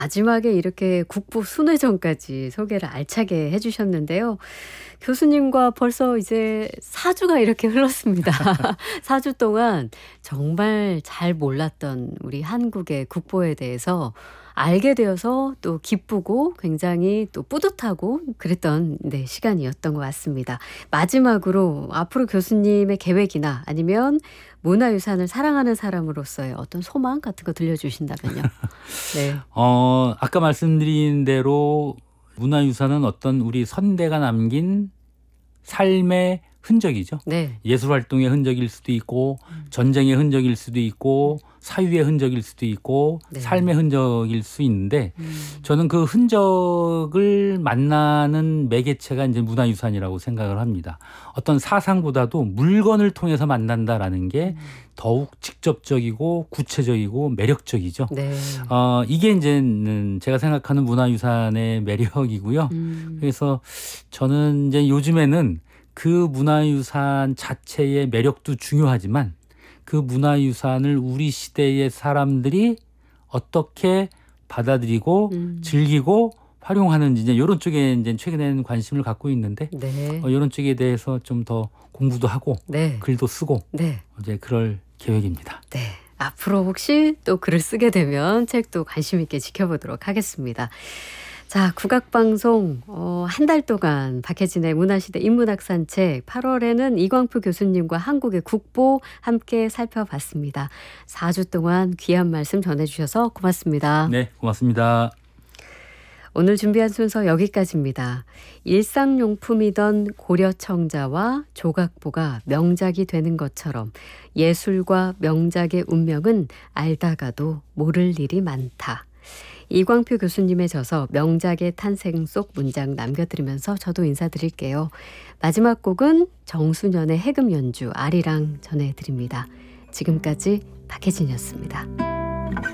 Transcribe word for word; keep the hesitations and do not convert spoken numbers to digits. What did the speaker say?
마지막에 이렇게 국보 순회전까지 소개를 알차게 해 주셨는데요. 교수님과 벌써 이제 사 주가 이렇게 흘렀습니다. 사 주 동안 정말 잘 몰랐던 우리 한국의 국보에 대해서 알게 되어서 또 기쁘고 굉장히 또 뿌듯하고 그랬던 네, 시간이었던 것 같습니다. 마지막으로 앞으로 교수님의 계획이나 아니면 문화유산을 사랑하는 사람으로서의 어떤 소망 같은 거 들려주신다면요. 네. 어, 아까 말씀드린 대로 문화유산은 어떤 우리 선대가 남긴 삶의 흔적이죠. 네. 예술활동의 흔적일 수도 있고 전쟁의 흔적일 수도 있고 사유의 흔적일 수도 있고 네. 삶의 흔적일 수 있는데 음. 저는 그 흔적을 만나는 매개체가 이제 문화유산이라고 생각을 합니다. 어떤 사상보다도 물건을 통해서 만난다라는 게 더욱 직접적이고 구체적이고 매력적이죠. 네. 어, 이게 이제 제가 생각하는 문화유산의 매력이고요. 음. 그래서 저는 이제 요즘에는 그 문화유산 자체의 매력도 중요하지만 그 문화유산을 우리 시대의 사람들이 어떻게 받아들이고 음. 즐기고 활용하는지 이제 이런 쪽에 이제 최근에는 관심을 갖고 있는데 네. 어, 이런 쪽에 대해서 좀 더 공부도 하고 네. 글도 쓰고 네. 이제 그럴 계획입니다. 네. 앞으로 혹시 또 글을 쓰게 되면 책도 관심 있게 지켜보도록 하겠습니다. 자, 국악방송 어, 한 달 동안 박혜진의 문화시대 인문학 산책 팔월에는 이광표 교수님과 한국의 국보 함께 살펴봤습니다. 사 주 동안 귀한 말씀 전해주셔서 고맙습니다. 네, 고맙습니다. 오늘 준비한 순서 여기까지입니다. 일상용품이던 고려청자와 조각보가 명작이 되는 것처럼 예술과 명작의 운명은 알다가도 모를 일이 많다. 이광표 교수님의 저서 명작의 탄생 속 문장 남겨드리면서 저도 인사드릴게요. 마지막 곡은 정수년의 해금 연주 아리랑 전해드립니다. 지금까지 박혜진이었습니다.